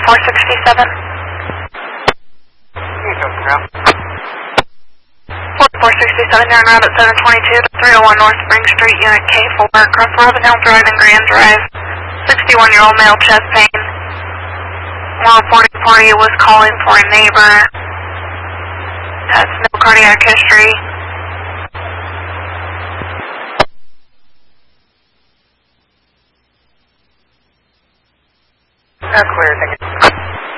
4467. 4467, you're on route at 722 to 301 North Spring Street, Unit K4, across Robin Hill Drive and Grand Drive. 61-year-old male, chest pain. More reporting party was calling for a neighbor. Has no cardiac history. Clear, thank you.